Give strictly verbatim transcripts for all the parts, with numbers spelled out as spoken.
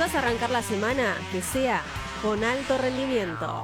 vas a arrancar la semana, que sea con alto rendimiento.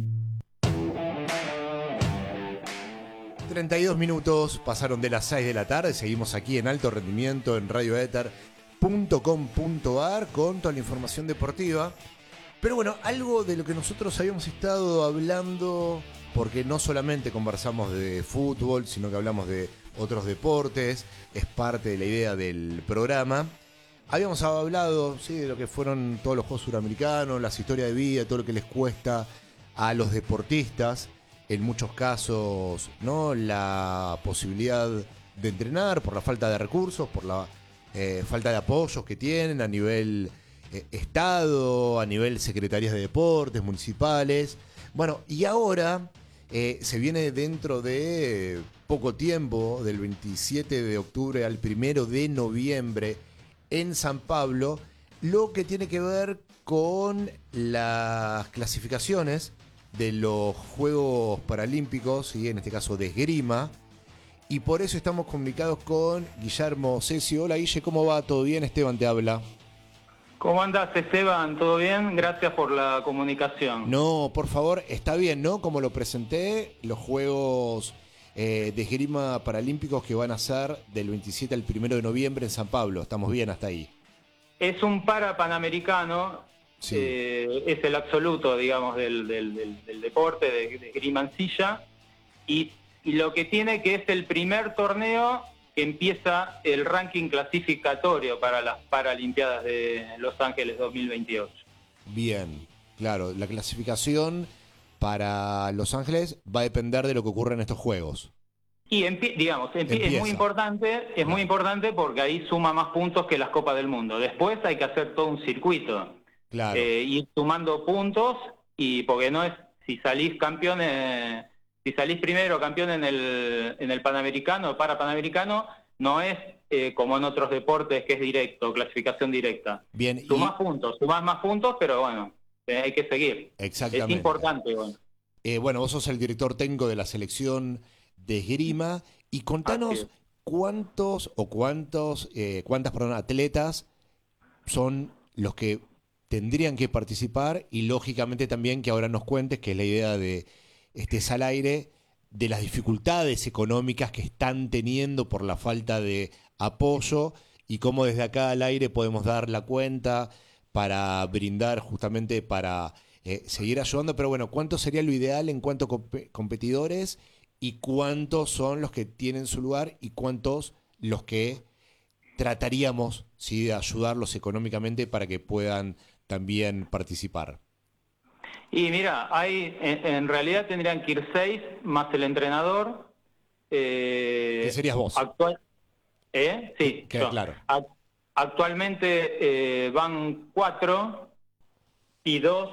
treinta y dos minutos pasaron de las seis de la tarde. Seguimos aquí en Alto Rendimiento en radio éter punto com punto a r con toda la información deportiva. Pero bueno, algo de lo que nosotros habíamos estado hablando, porque no solamente conversamos de fútbol, sino que hablamos de otros deportes, es parte de la idea del programa. Habíamos hablado, sí, de lo que fueron todos los Juegos Suramericanos, las historias de vida, todo lo que les cuesta a los deportistas, en muchos casos, ¿no?, la posibilidad de entrenar por la falta de recursos, por la eh, falta de apoyos que tienen a nivel eh, Estado, a nivel secretarías de deportes, municipales. Bueno, y ahora eh, se viene dentro de poco tiempo, del veintisiete de octubre al primero de noviembre, en San Pablo, lo que tiene que ver con las clasificaciones de los Juegos Paralímpicos, y en este caso de esgrima, y por eso estamos comunicados con Guillermo Cesio. Hola Guille, ¿cómo va? ¿Todo bien? Esteban te habla. ¿Cómo andás, Esteban? ¿Todo bien? Gracias por la comunicación. No, por favor, está bien, ¿no? Como lo presenté, los Juegos eh, de Esgrima Paralímpicos que van a ser del veintisiete al primero de noviembre en San Pablo. ¿Estamos bien hasta ahí? Es un para panamericano. Sí. Eh, es el absoluto, digamos, del, del, del, del deporte de, de esgrima en silla, y, y lo que tiene que es el primer torneo que empieza el ranking clasificatorio para las Paralimpiadas de Los Ángeles dos mil veintiocho. Bien, claro, la clasificación para Los Ángeles va a depender de lo que ocurra en estos Juegos. Y empie- digamos, empie- es muy importante, es muy importante porque ahí suma más puntos que las Copas del Mundo. Después hay que hacer todo un circuito. Claro. Eh, ir sumando puntos, y porque no es, si salís campeón, eh, si salís primero campeón en el en el Panamericano, para Panamericano, no es eh, como en otros deportes que es directo, clasificación directa. Bien. Sumás y... puntos, sumás más puntos, pero bueno, eh, hay que seguir. Exactamente. Es importante, bueno. Eh, bueno, vos sos el director técnico de la selección de esgrima, y contanos cuántos o cuántos, eh, cuántas, perdón, atletas son los que tendrían que participar, y lógicamente también que ahora nos cuentes, que es la idea de Estés al Aire, de las dificultades económicas que están teniendo por la falta de apoyo, y cómo desde acá al aire podemos dar la cuenta para brindar justamente para eh, seguir ayudando. Pero bueno, ¿cuánto sería lo ideal en cuanto a comp- competidores, y cuántos son los que tienen su lugar, y cuántos los que trataríamos, ¿sí?, de ayudarlos económicamente para que puedan también participar? Y mira, hay en, en realidad tendrían que ir seis más el entrenador. Eh, ¿Qué serías vos? Actual, ¿eh? Sí, Queda yo. claro. A, actualmente eh, van cuatro y dos,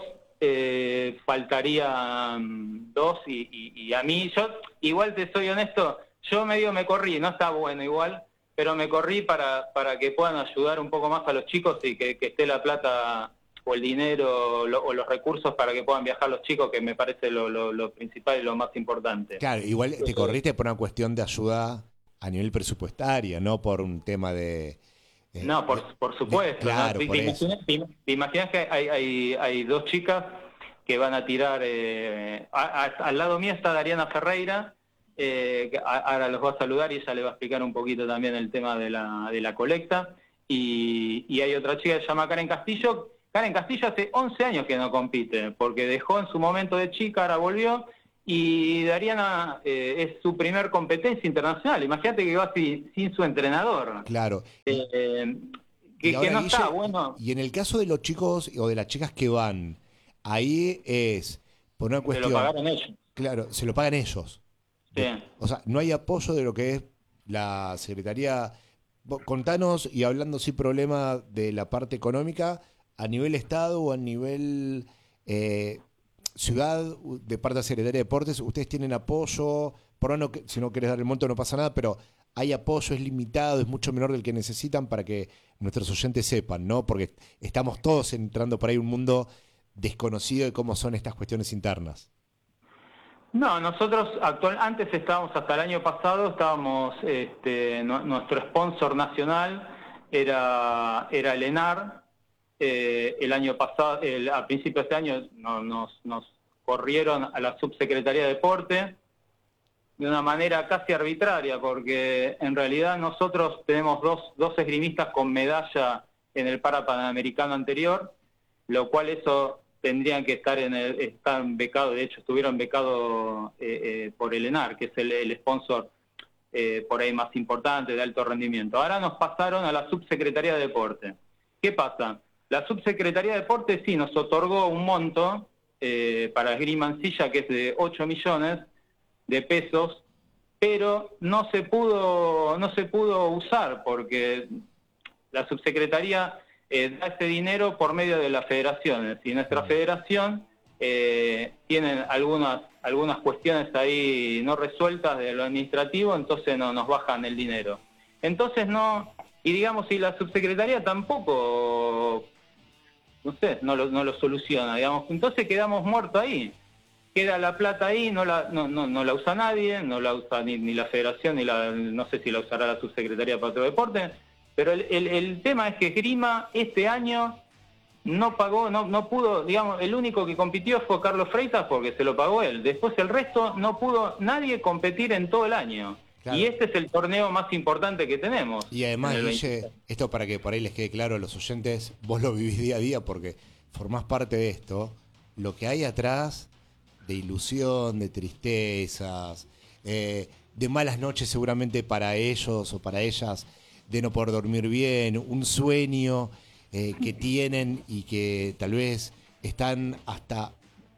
eh, faltarían dos, y, y, y a mí, yo igual te soy honesto, yo medio me corrí, no está bueno igual, pero me corrí para, para que puedan ayudar un poco más a los chicos, y que, que esté la plata o el dinero lo, o los recursos para que puedan viajar los chicos, que me parece lo, lo, lo principal y lo más importante. Claro, igual te corriste por una cuestión de ayuda a nivel presupuestaria, no por un tema de... Eh, no, por, por supuesto. de, claro, ¿no? por ¿Te, eso. imaginas, te, te imaginas que hay, hay, hay dos chicas que van a tirar... Eh, a, a, al lado mío está Dariana Ferreira, eh, que a, ahora los va a saludar y ella le va a explicar un poquito también el tema de la, de la colecta. Y, y hay otra chica que se llama Karen Castillo. Karen Castillo hace once años que no compite, porque dejó en su momento de chica, ahora volvió, y Dariana eh, es su primer competencia internacional. Imagínate que va sin, sin su entrenador. Claro. Eh, que, ahora, que no Guille, está bueno. Y en el caso de los chicos o de las chicas que van, ahí es por una cuestión... Se lo pagaron ellos. Claro, se lo pagan ellos. Sí. O sea, no hay apoyo de lo que es la Secretaría. Contanos, y hablando sin problema de la parte económica, a nivel Estado o a nivel eh, ciudad, de parte de la Secretaría de Deportes, ¿ustedes tienen apoyo? Por no, si no querés dar el monto no pasa nada, pero ¿hay apoyo? ¿Es limitado? ¿Es mucho menor del que necesitan? Para que nuestros oyentes sepan, ¿no? Porque estamos todos entrando por ahí un mundo desconocido de cómo son estas cuestiones internas. No, nosotros actual, antes estábamos, hasta el año pasado, estábamos, este, no, nuestro sponsor nacional era, era el ENAR, eh, el año pasado, el, a principios de este año, no, nos, nos corrieron a la Subsecretaría de Deporte de una manera casi arbitraria, porque en realidad nosotros tenemos dos, dos esgrimistas con medalla en el Parapanamericano anterior, lo cual eso tendrían que estar en el, están becados, de hecho estuvieron becados eh, eh, por el ENAR, que es el, el sponsor eh, por ahí más importante de alto rendimiento. Ahora nos pasaron a la Subsecretaría de Deporte. ¿Qué pasa? La Subsecretaría de Deporte sí nos otorgó un monto eh, para esgrima en silla que es de ocho millones de pesos, pero no se pudo, no se pudo usar porque la Subsecretaría eh, da ese dinero por medio de las federaciones y nuestra federación eh, tiene algunas, algunas cuestiones ahí no resueltas de lo administrativo, entonces no nos bajan el dinero. Entonces no, y digamos si la Subsecretaría tampoco, no sé, no lo, no lo soluciona, digamos, entonces quedamos muertos ahí. Queda la plata ahí, no la no, no, no la usa nadie, no la usa ni, ni la federación, ni la no sé si la usará la Subsecretaría para otro deporte, pero el, el, el tema es que Esgrima este año no pagó, no, no pudo, digamos, el único que compitió fue Carlos Freitas porque se lo pagó él, después el resto no pudo nadie competir en todo el año. Claro. Y este es el torneo más importante que tenemos. Y además, Guille, esto para que por ahí les quede claro a los oyentes, vos lo vivís día a día porque formás parte de esto, lo que hay atrás de ilusión, de tristezas, eh, de malas noches seguramente para ellos o para ellas, de no poder dormir bien, un sueño eh, que tienen y que tal vez están hasta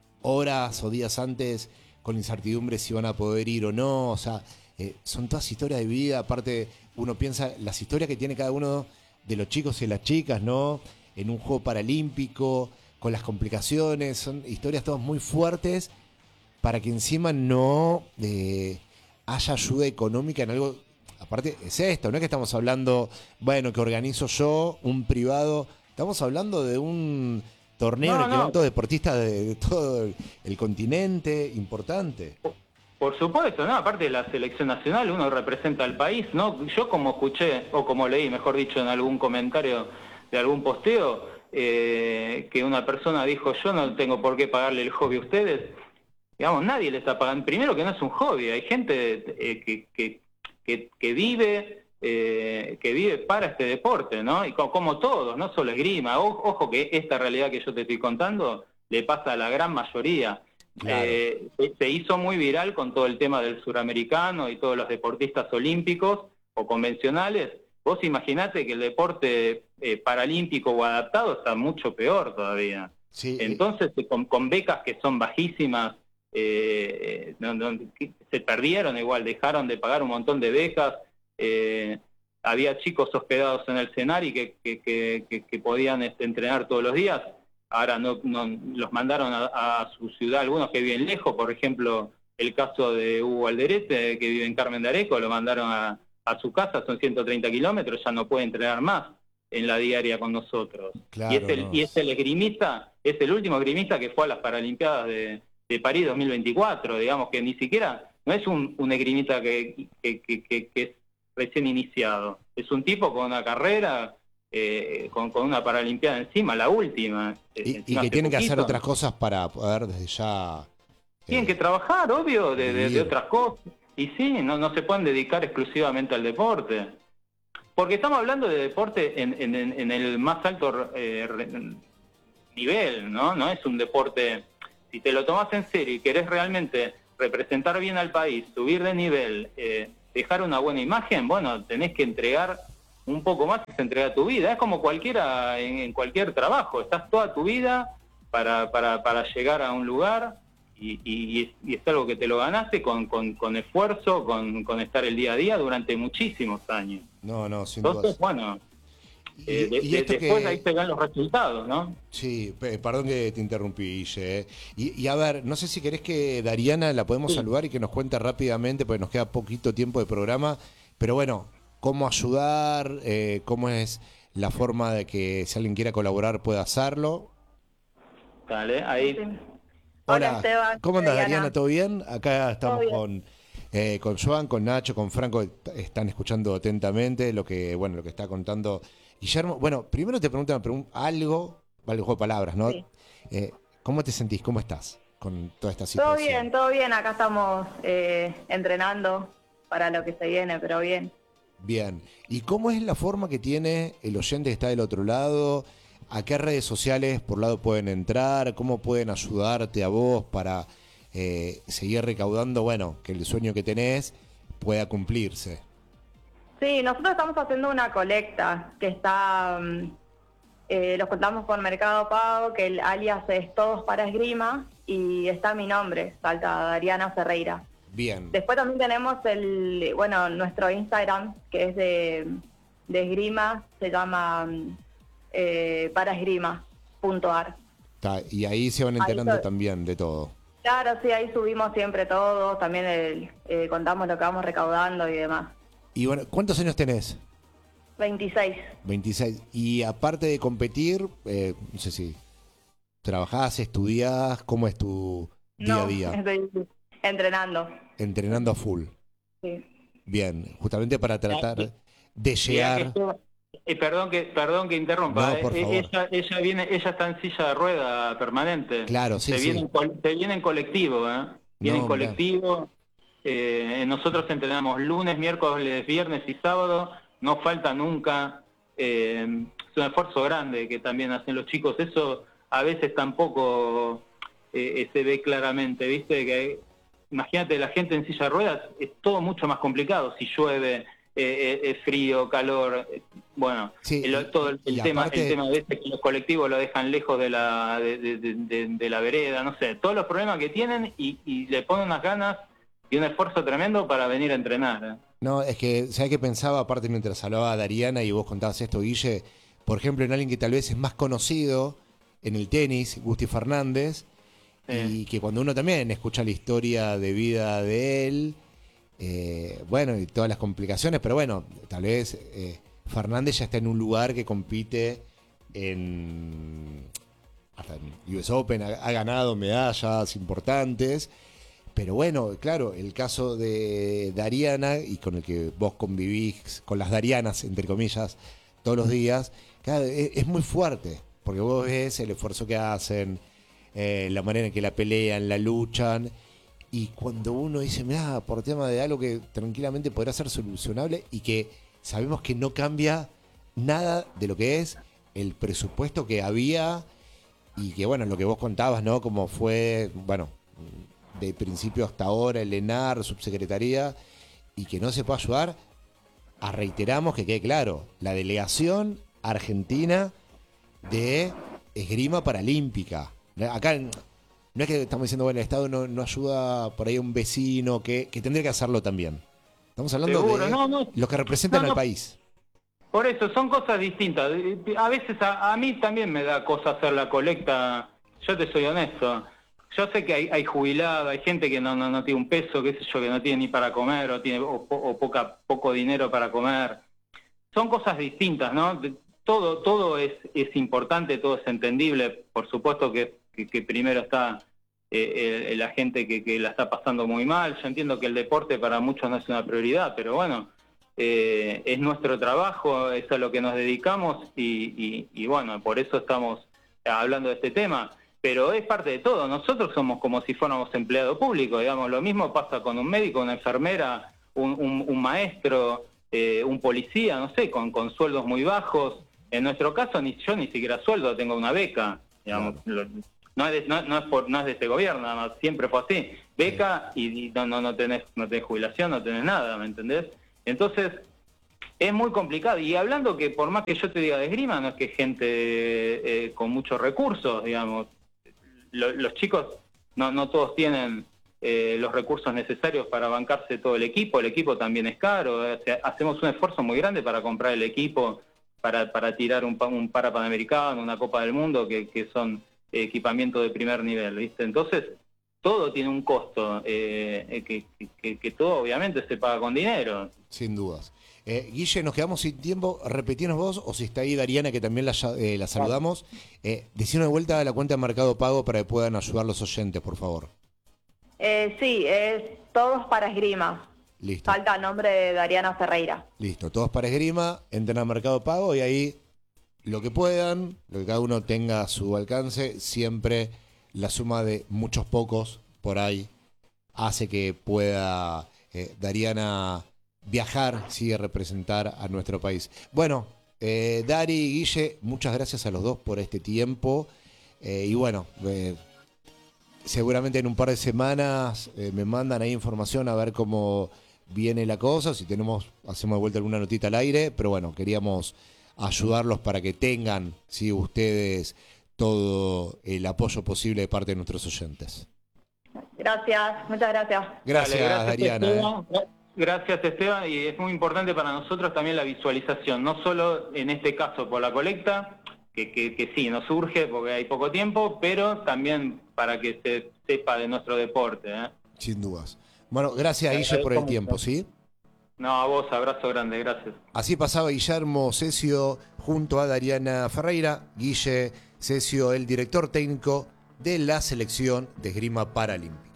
horas o días antes con incertidumbre si van a poder ir o no, o sea, eh, son todas historias de vida, aparte uno piensa las historias que tiene cada uno de los chicos y las chicas, ¿no? En un juego paralímpico, con las complicaciones, son historias todas muy fuertes para que encima no eh, haya ayuda económica en algo. Aparte es esto, no es que estamos hablando, bueno, que organizo yo, un privado, estamos hablando de un torneo no, en el que no. van todos deportistas de, de todo el, el continente, importante. Por supuesto, no, aparte de la selección nacional, uno representa al país, ¿no? Yo como escuché, o como leí, mejor dicho, en algún comentario de algún posteo, eh, que una persona dijo, yo no tengo por qué pagarle el hobby a ustedes. Digamos, nadie le está pagando. Primero que no es un hobby, hay gente eh, que, que, que, que vive eh, que vive para este deporte, ¿no? Y como, como todos, no solo esgrima. O, ojo que esta realidad que yo te estoy contando le pasa a la gran mayoría. Claro. Eh, se hizo muy viral con todo el tema del suramericano y todos los deportistas olímpicos o convencionales. Vos imaginate que el deporte eh, paralímpico o adaptado está mucho peor todavía. Sí. Entonces, con, con becas que son bajísimas, eh, no, no, se perdieron igual, dejaron de pagar un montón de becas. Eh, había chicos hospedados en el Senari que, que, que, que, que podían este, entrenar todos los días. Ahora no, no los mandaron a, a su ciudad, algunos que viven lejos, por ejemplo, el caso de Hugo Alderete, que vive en Carmen de Areco, lo mandaron a, a su casa, son ciento treinta kilómetros, ya no puede entrenar más en la diaria con nosotros. Claro, y, es el, no. y es el esgrimista, es el último esgrimista que fue a las Paralimpiadas de, de París dos mil veinticuatro, digamos que ni siquiera, no es un, un esgrimista que, que, que, que, que es recién iniciado, es un tipo con una carrera... Eh, con, con una Paralimpiada encima, la última. Y, y que tienen que hacer otras cosas para poder desde ya... Eh, tienen que trabajar, obvio, de, de, de otras cosas. Y sí, no, no se pueden dedicar exclusivamente al deporte. Porque estamos hablando de deporte en, en, en el más alto eh, nivel, ¿no? No es un deporte... Si te lo tomás en serio y querés realmente representar bien al país, subir de nivel, eh, dejar una buena imagen, bueno, tenés que entregar... un poco más y se entrega tu vida. Es como cualquiera en, en cualquier trabajo. Estás toda tu vida para, para, para llegar a un lugar y, y, y es algo que te lo ganaste con, con, con esfuerzo, con, con estar el día a día durante muchísimos años. No, no, sin Entonces, dudas. bueno, y, eh, de, y esto después que... ahí se ven los resultados, ¿no? Sí, perdón que te interrumpí, Guille. Y, y a ver, no sé si querés que Dariana la podemos sí. saludar y que nos cuente rápidamente, porque nos queda poquito tiempo de programa, pero bueno... cómo ayudar, eh, cómo es la forma de que si alguien quiera colaborar pueda hacerlo. Dale, ahí. Sí. Hola, Hola Esteban, ¿cómo andas, Diana? Dariana? ¿Todo bien? Acá estamos bien. con eh, con Joan, con Nacho, con Franco, están escuchando atentamente lo que bueno lo que está contando Guillermo, bueno, primero te pregunto una pregun- algo, vale el juego de palabras, ¿no? Sí. Eh, ¿Cómo te sentís? ¿Cómo estás con toda esta Todo situación? bien, todo bien. Acá estamos eh, entrenando para lo que se viene, pero bien. Bien. ¿Y cómo es la forma que tiene el oyente que está del otro lado? ¿A qué redes sociales por lado pueden entrar? ¿Cómo pueden ayudarte a vos para eh, seguir recaudando, bueno, que el sueño que tenés pueda cumplirse? Sí, nosotros estamos haciendo una colecta que está, mm, eh, los contamos por Mercado Pago, que el alias es Todos para Esgrima y está mi nombre, salta Dariana Ferreira. Bien. Después también tenemos el, bueno, nuestro Instagram, que es de, de esgrima, se llama mm, eh, paraesgrima punto ar. Está, y ahí se van Ahí enterando estoy. también de todo. Claro, sí, ahí subimos siempre todo, también el, eh, contamos lo que vamos recaudando y demás. Y bueno, ¿cuántos años tenés? veintiséis. veintiséis. Y aparte de competir, eh, no sé si trabajás, estudiás, ¿cómo es tu día No, a día? estoy entrenando. Entrenando a full. Sí. Bien, justamente para tratar de Mirá que llegar. yo- eh, perdón que perdón que interrumpa. No, por eh, favor. ella, ella viene, ella está en silla de rueda permanente. Claro, sí, se sí. Viene en, col- se viene en colectivo, ¿eh? Viene No, en colectivo. Eh, nosotros entrenamos lunes, miércoles, viernes y sábado. No falta nunca. Eh, es un esfuerzo grande que también hacen los chicos. Eso a veces tampoco eh, se ve claramente, ¿viste? Que imagínate, la gente en silla de ruedas es todo mucho más complicado. Si llueve, eh, eh, frío, calor, eh, bueno, Sí, el, y- todo el, el y tema, aparte- el tema de este, que los colectivos lo dejan lejos de la de, de- de- de- de la vereda, no sé, todos los problemas que tienen y, y le ponen unas ganas y un esfuerzo tremendo para venir a entrenar. ¿eh? No, es que, ¿sabés qué pensaba? Aparte, mientras hablaba Dariana y vos contabas esto, Guille, por ejemplo, en alguien que tal vez es más conocido en el tenis, Gusti Fernández, y que cuando uno también escucha la historia de vida de él, eh, bueno, y todas las complicaciones, pero bueno, tal vez eh, Fernández ya está en un lugar que compite en, hasta en U S Open, ha, ha ganado medallas importantes, pero bueno, claro, el caso de Dariana, y con el que vos convivís, con las Darianas, entre comillas, todos los días, claro, es, es muy fuerte, porque vos ves el esfuerzo que hacen, eh, la manera en que la pelean, la luchan, y cuando uno dice, mira, por tema de algo que tranquilamente podrá ser solucionable y que sabemos que no cambia nada de lo que es el presupuesto que había y que, bueno, lo que vos contabas, ¿no? Como fue, bueno, de principio hasta ahora, el ENAR, subsecretaría, y que no se puede ayudar, a reiteramos que quede claro, la delegación argentina de esgrima paralímpica. Acá no es que estamos diciendo, bueno, el Estado no, no ayuda por ahí a un vecino, que, que tendría que hacerlo también. Estamos hablando Seguro, de no, no. los que representan No, no. al país. Por eso, son cosas distintas. A veces a, a mí también me da cosa hacer la colecta, yo te soy honesto. Yo sé que hay, hay jubilados, hay gente que no, no, no tiene un peso, qué sé yo, que no tiene ni para comer o tiene o, po- o poca, poco dinero para comer. Son cosas distintas, ¿no? De- Todo, todo es, es importante, todo es entendible. Por supuesto que, que, que primero está eh, el- la gente que, que la está pasando muy mal. Yo entiendo que el deporte para muchos no es una prioridad, pero bueno, eh, es nuestro trabajo, es a lo que nos dedicamos y, y, y bueno, por eso estamos hablando de este tema. Pero es parte de todo. Nosotros somos como si fuéramos empleado público, digamos. Lo mismo pasa con un médico, una enfermera, un, un, un maestro, eh, un policía, no sé, con, con sueldos muy bajos. En nuestro caso, ni yo ni siquiera sueldo, tengo una beca. Digamos. Lo- no, es de, no, no es por, no es de este gobierno, nada más, siempre fue así. Beca y, y no, no, no, tenés, no tenés jubilación, no tenés nada, ¿me entendés? Entonces, es muy complicado. Y hablando que por más que yo te diga de esgrima, no es que gente eh, con muchos recursos, digamos. Lo- los chicos no, no todos tienen eh, los recursos necesarios para bancarse todo el equipo, el equipo también es caro, o sea, hacemos un esfuerzo muy grande para comprar el equipo, para, para tirar un, pa- un para panamericano, una Copa del Mundo, que, que son equipamiento de primer nivel, ¿viste? Entonces, todo tiene un costo, eh, que, que, que todo obviamente se paga con dinero. Sin dudas. Eh, Guille, nos quedamos sin tiempo. Repetirnos vos, o si está ahí Dariana, que también la, ya- eh, la saludamos. Eh, decinos de vuelta a la cuenta de Mercado Pago para que puedan ayudar los oyentes, por favor. Eh, sí, es Todos para Esgrima. Listo. Falta el nombre de Dariana Ferreira. Listo. Todos para esgrima, entren a Mercado Pago y ahí lo que puedan, lo que cada uno tenga a su alcance, siempre la suma de muchos pocos por ahí hace que pueda eh, Dariana viajar, sí, representar a nuestro país. Bueno, eh, Dari y Guille, muchas gracias a los dos por este tiempo. Eh, y bueno, eh, seguramente en un par de semanas eh, me mandan ahí información a ver cómo viene la cosa, si tenemos, hacemos de vuelta alguna notita al aire, pero bueno, queríamos ayudarlos para que tengan, sí, ustedes todo el apoyo posible de parte de nuestros oyentes. Gracias, muchas gracias. Gracias, Dale, gracias Dariana. Esteban. Eh. Gracias, Esteban, y es muy importante para nosotros también la visualización, no solo en este caso por la colecta, que, que, que sí, nos urge porque hay poco tiempo, pero también para que se sepa de nuestro deporte. ¿eh? Sin dudas. Bueno, gracias, Guille, por el tiempo, ¿sí? No, a vos, abrazo grande, gracias. Así pasaba Guillermo Cesio junto a Dariana Ferreira. Guille Cesio, el director técnico de la selección de esgrima paralímpica.